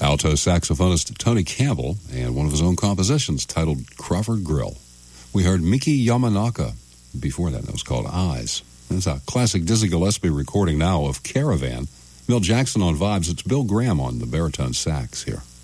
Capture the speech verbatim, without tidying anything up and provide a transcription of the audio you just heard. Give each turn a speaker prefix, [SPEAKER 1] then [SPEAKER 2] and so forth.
[SPEAKER 1] alto saxophonist Tony Campbell, and one of his own compositions titled Crawford Grill. We heard Miki Yamanaka. Before that, it was called Eyes. It's a classic Dizzy Gillespie recording now of Caravan. Bill Jackson on vibes. It's Bill Graham on the baritone sax here.